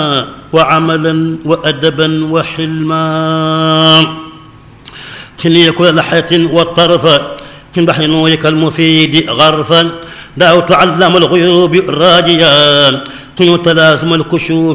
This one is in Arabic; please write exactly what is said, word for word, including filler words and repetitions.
وعملا وأدبا وحلما تني كل لحية والطرف تنبح نورك المفيد غرفا دعوت علام الغيوب راجيا تنو تلازم الكشوف